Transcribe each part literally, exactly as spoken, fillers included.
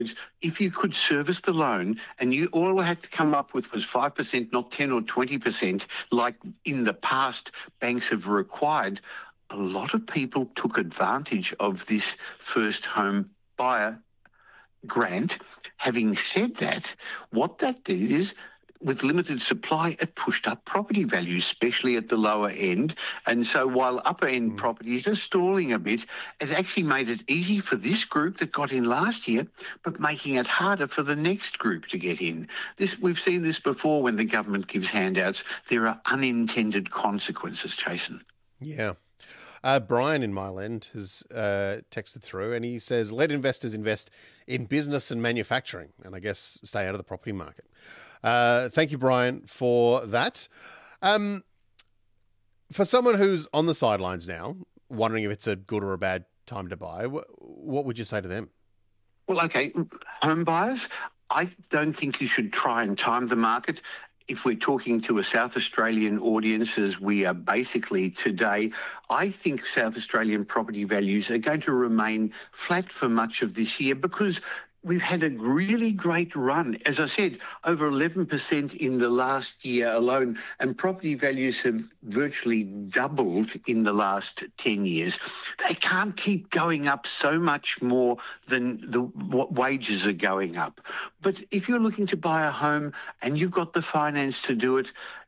If you could service the loan and you all had to come up with was five percent, not ten or twenty percent, like in the past banks have required, a lot of people took advantage of this first home buyer grant. Having said that, what that did is, with limited supply, it pushed up property values, especially at the lower end. And so while upper end mm. properties are stalling a bit, it actually made it easy for this group that got in last year, but making it harder for the next group to get in. This we've seen this before when the government gives handouts. There are unintended consequences, Jason. Yeah. Uh, Brian in Mile End has uh, texted through and he says, let investors invest in business and manufacturing and I guess stay out of the property market. Uh, thank you, Brian, for that. Um, for someone who's on the sidelines now, wondering if it's a good or a bad time to buy, wh- what would you say to them? Well, okay, home buyers, I don't think you should try and time the market. If we're talking to a South Australian audience, as we are basically today, I think South Australian property values are going to remain flat for much of this year because we've had a really great run. As I said, over eleven percent in the last year alone, and property values have virtually doubled in the last ten years. They can't keep going up so much more than the what wages are going up. But if you're looking to buy a home and you've got the finance to do it,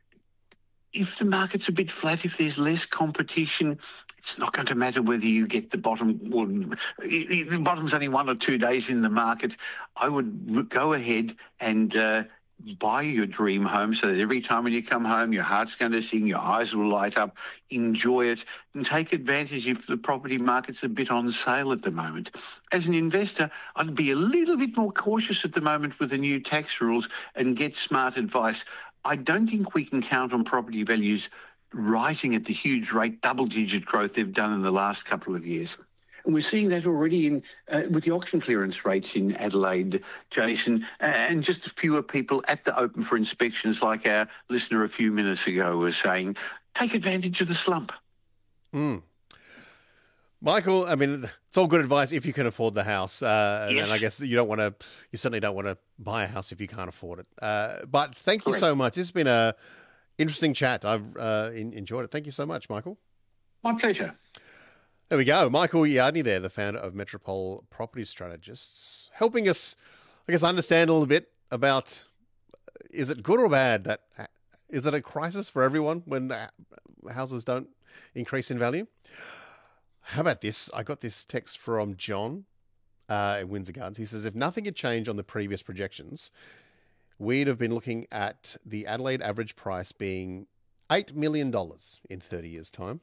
if the market's a bit flat, if there's less competition, it's not going to matter whether you get the bottom. Well, the bottom's only one or two days in the market. I would go ahead and uh, buy your dream home so that every time when you come home, your heart's going to sing, your eyes will light up, enjoy it, and take advantage if the property market's a bit on sale at the moment. As an investor, I'd be a little bit more cautious at the moment with the new tax rules and get smart advice. I don't think we can count on property values rising at the huge rate, double-digit growth they've done in the last couple of years. And we're seeing that already in uh, with the auction clearance rates in Adelaide, Jason, and just fewer people at the open for inspections, like our listener a few minutes ago was saying. Take advantage of the slump. Mm. Michael, I mean, it's all good advice if you can afford the house. Uh, yes. And I guess you don't want to, you certainly don't want to buy a house if you can't afford it. Uh, but thank Correct. you so much. This has been a interesting chat. I've uh, in, enjoyed it. Thank you so much, Michael. My pleasure. There we go. Michael Yardney there, the founder of Metropole Property Strategists, helping us, I guess, understand a little bit about, is it good or bad that, is it a crisis for everyone when houses don't increase in value? How about this? I got this text from John uh, at Windsor Gardens. He says, if nothing had changed on the previous projections, we'd have been looking at the Adelaide average price being eight million dollars in thirty years' time.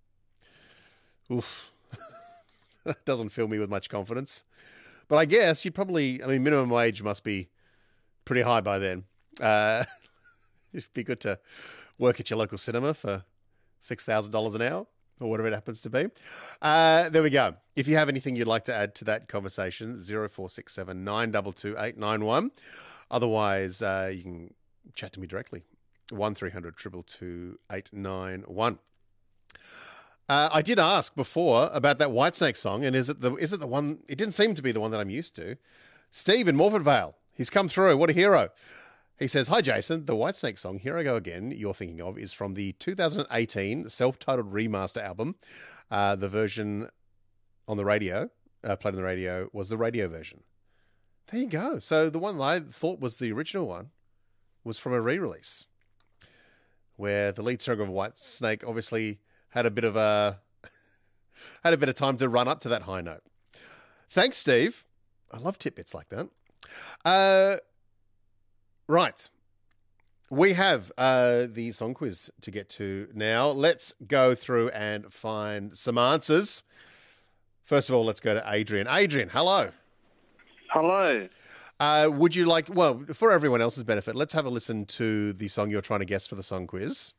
Oof. That doesn't fill me with much confidence. But I guess you'd probably, I mean, minimum wage must be pretty high by then. Uh, it'd be good to work at your local cinema for six thousand dollars an hour. Or whatever it happens to be. Uh, there we go. If you have anything you'd like to add to that conversation, zero four six seven nine two two eight nine one. Otherwise, uh, you can chat to me directly. one three hundred two two two eight nine one. Uh, I did ask before about that Whitesnake song, and is it the is it the one? It didn't seem to be the one that I'm used to. Steve in Morford Vale. He's come through. What a hero. He says, hi, Jason. The Whitesnake song, Here I Go Again, you're thinking of, is from the two thousand eighteen self-titled remaster album. Uh, the version on the radio, uh, played on the radio, was the radio version. There you go. So the one that I thought was the original one was from a re-release, where the lead singer of Whitesnake obviously had a bit of a had a bit of time to run up to that high note. Thanks, Steve. I love tidbits like that. Uh... Right. We have uh, the song quiz to get to now. Let's go through and find some answers. First of all, let's go to Adrian. Adrian, hello. Hello. Uh, would you like, well, for everyone else's benefit, let's have a listen to the song you're trying to guess for the song quiz.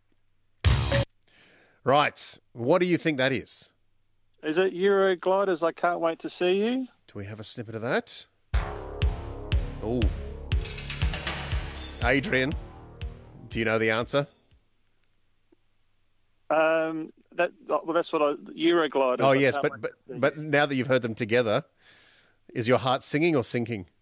Right. What do you think that is? Is it Eurogliders, I Can't Wait to See You? Do we have a snippet of that? Oh. Adrian, do you know the answer? Um, that well, that's what I Eurogliders. Oh yes, but but but now that you've heard them together, is your heart singing or sinking?